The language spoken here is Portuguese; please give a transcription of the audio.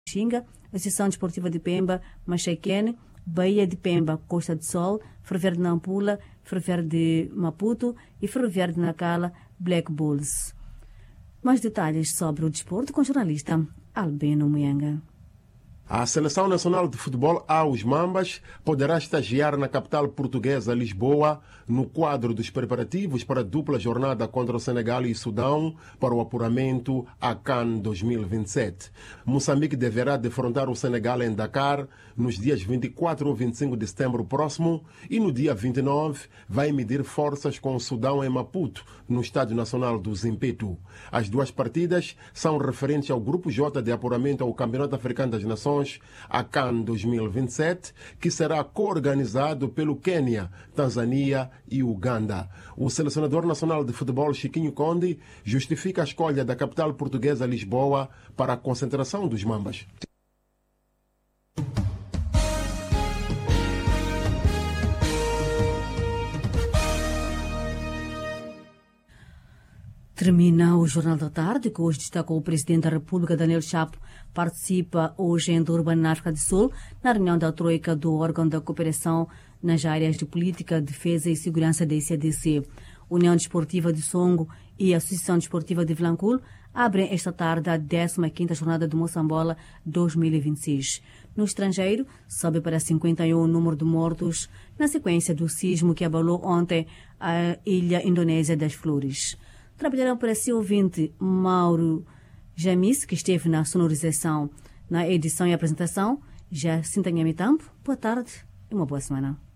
Xinga, Associação Desportiva de Pemba, Machaquene, Bahia de Pemba, Costa do Sol, Ferroviário de Nampula, Ferroviário de Maputo e Ferroviário de Nacala, Black Bulls. Mais detalhes sobre o desporto com o jornalista Albino Muyanga. A Seleção Nacional de Futebol aos Mambas poderá estagiar na capital portuguesa, Lisboa, no quadro dos preparativos para a dupla jornada contra o Senegal e Sudão para o apuramento à CAN 2027. Moçambique deverá defrontar o Senegal em Dakar nos dias 24 ou 25 de setembro próximo e no dia 29 vai medir forças com o Sudão em Maputo, no Estádio Nacional do Zimpeto. As duas partidas são referentes ao Grupo J de apuramento ao Campeonato Africano das Nações, a CAN 2027, que será coorganizado pelo Quênia, Tanzânia e Uganda. O selecionador nacional de futebol, Chiquinho Conde, justifica a escolha da capital portuguesa, Lisboa, para a concentração dos Mambas. Termina o Jornal da Tarde, que hoje destacou o Presidente da República, Daniel Chapo, participa hoje em Durban, na África do Sul, na reunião da Troika do órgão da cooperação nas áreas de política, defesa e segurança da ICDC. União Desportiva de Songo e a Associação Desportiva de Vilanculo abrem esta tarde a 15ª Jornada do Moçambola 2026. No estrangeiro, sobe para 51 o número de mortos na sequência do sismo que abalou ontem a ilha indonésia das Flores. Trabalharam para si ouvinte Mauro Jamis, que esteve na sonorização, na edição e apresentação. Jacinta Nhamitampo. Boa tarde e uma boa semana.